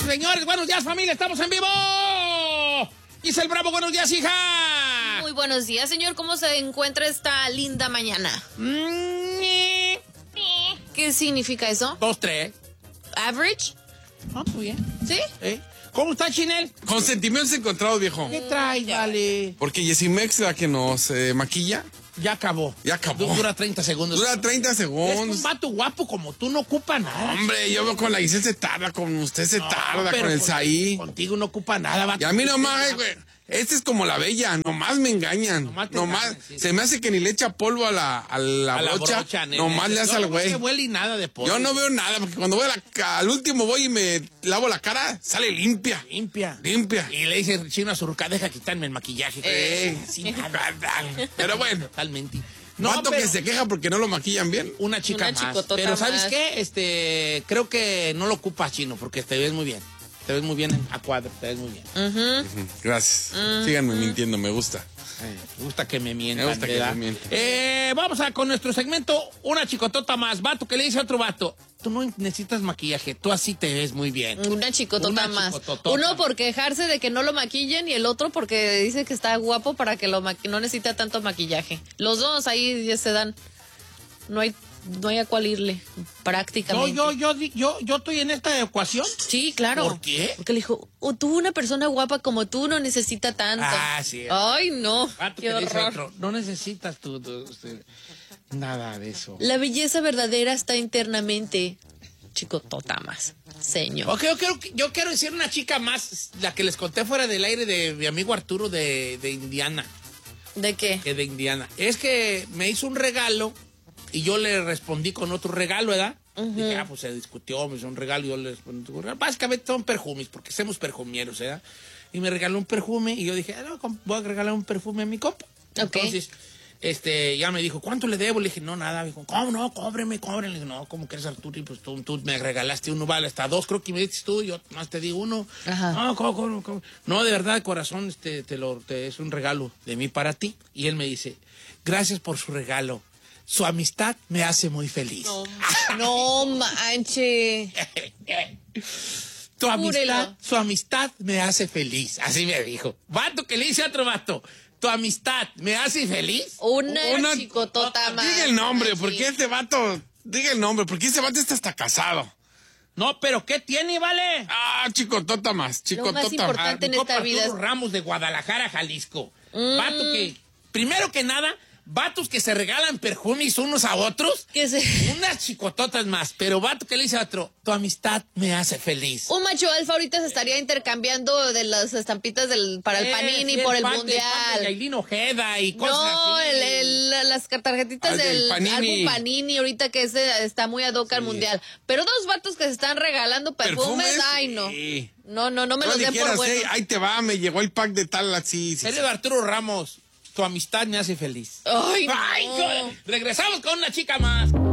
señores. Buenos días, familia. Estamos en vivo. Giselle Bravo, buenos días, hija. Muy buenos días, señor. ¿Cómo se encuentra esta linda mañana? ¿Qué significa eso? 2, 3. ¿Average? Ah, muy bien. ¿Sí? ¿Cómo está, Chinel? Con sentimientos encontrados, viejo. ¿Qué traes, vale? Porque Yesimex, la que nos maquilla, Ya acabó. ya acabó. Dura 30 segundos. Dura 30 Es que segundos. un vato guapo como tú no ocupa nada. Hombre, yo veo con la Giselle se tarda, con usted se tarda, pero con el con- Saí. Contigo no ocupa nada, vato. Y a mí nomás, güey. Este es como la bella, nomás me engañan. Nomás te Nomás, engañan, sí. se me hace que ni le echa polvo a la A la brocha. nene. Nomás le hace Yo al no veo güey. que huele y nada de polvo. Yo no veo nada, porque cuando voy al último voy y me lavo la cara, sale limpia. Limpia. Limpia. Y le dice Chino a su ruca, deja quitarme el maquillaje. Sin nada. Pero bueno, Totalmente. vato pero que se queja porque no lo maquillan bien. una chica Una más. chicotota Pero ¿sabes más. qué? Creo que no lo ocupas, Chino, porque te ves muy bien. Te ves muy bien a cuadro, te ves muy bien. Gracias. Síganme mintiendo, me gusta. Me gusta que me mientan, Me gusta que ¿verdad? me mientan. Vamos con nuestro segmento, una chicotota más. Vato que le dice a otro vato, tú no necesitas maquillaje, tú así te ves muy bien. Una chicotota Una más. chicototota. Uno por quejarse de que no lo maquillen y el otro porque dice que está guapo para que no necesita tanto maquillaje. Los dos ahí ya se dan. No hay a cuál irle, prácticamente. Yo estoy en esta ecuación. Sí, claro. ¿Por qué? Porque le dijo, tú una persona guapa como tú no necesita tanto. Ah, sí. Ay, no. Vato Qué que le dice a horror. otro, no necesitas tú, nada de eso. La belleza verdadera está internamente. Chicotota más, señor. Ok, yo quiero decir una chica más, la que les conté fuera del aire de mi amigo Arturo de Indiana. ¿De qué? Que de Indiana. Es que me hizo un regalo y yo le respondí con otro regalo, ¿verdad? Dije, pues se discutió, me hizo un regalo y yo le respondí con un regalo. Básicamente son perfumes, porque somos perfumieros, ¿verdad? Y me regaló un perfume y yo dije, no, voy a regalar un perfume a mi compa. Ok. Entonces, ya me dijo, ¿cuánto le debo? Le dije, no, nada. Me dijo, ¿cómo no? Cóbreme. Le dije, no, ¿cómo crees, Arturo? Y pues tú me regalaste uno, vale, hasta 2, creo que me diste tú, yo más te di uno. Ajá. No, ¿cómo? No, de verdad, de corazón, es un regalo de mí para ti. Y él me dice, gracias por su regalo. Su amistad me hace muy feliz. No manche. Su amistad me hace feliz. Así me dijo. Vato que le dice a otro vato, tu amistad me hace feliz. Una chicotota más. Diga el nombre, manche. porque este vato, diga el nombre, porque este vato está hasta casado. No, pero ¿qué tiene, vale? Ah, chicotota más, chicotota Lo más importante Mi en compa esta vida Arturo es- Ramos de Guadalajara, Jalisco. Vato que, primero que nada, vatos que se regalan perfumes unos a otros. Que se... Unas chicototas más, pero vato que le dice a otro, tu amistad me hace feliz. Un macho alfa ahorita se estaría intercambiando de las estampitas para el Panini Sí, por el pan de mundial. Yailin Ojeda y cosas No, así. las tarjetitas Ah, del del Panini. álbum Panini ahorita que está muy ad hoc al mundial. Pero dos vatos que se están regalando perfumes, ay no. Sí. No me No los den por dijeras, buenos. ahí te va, me llegó el pack de tal, así. Sí, Él es de Arturo Ramos. Tu amistad me hace feliz. Ay, no. Ay, regresamos con una chica más.